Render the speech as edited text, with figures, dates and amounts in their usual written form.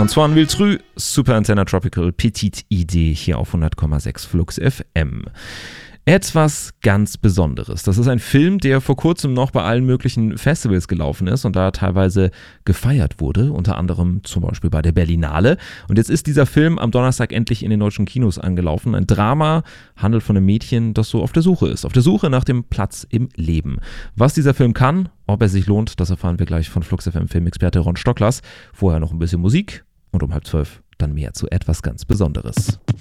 Antoine Villetru, Super Antenna Tropical, Petite Idee hier auf 100,6 Flux FM. Etwas ganz Besonderes. Das ist ein Film, der vor kurzem noch bei allen möglichen Festivals gelaufen ist und da teilweise gefeiert wurde, unter anderem zum Beispiel bei der Berlinale. Und jetzt ist dieser Film am Donnerstag endlich in den deutschen Kinos angelaufen. Ein Drama, handelt von einem Mädchen, das so auf der Suche ist. Auf der Suche nach dem Platz im Leben. Was dieser Film kann, ob er sich lohnt, das erfahren wir gleich von Flux FM Filmexperte Ron Stocklers. Vorher noch ein bisschen Musik und um 11:30 dann mehr zu etwas ganz Besonderes.